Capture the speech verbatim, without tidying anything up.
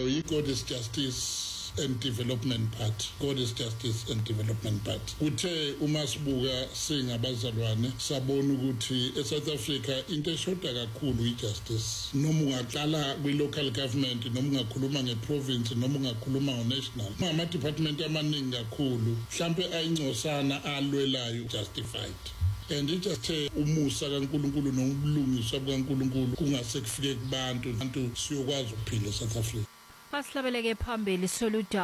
nayo yi-God is Justice and Development Party. God is Justice and Development Party. Uthe uma sibuka singabazalwane sabona ukuthi eSouth Africa into eshoda kakhulu i-justice. Noma ungaqala kwi-local government, noma ungakhuluma nge-province, noma ungakhuluma ngo-national. Ama department amaningi kakhulu mhlambe ayincosana alwelayo justified. And it just say umusa kaNkulunkulu nobulungiswa bukaNkulunkulu kungase kufike kubantu abantu siyokwazi ukuphila eSouth Africa. Asihlabeleke phambili Soluda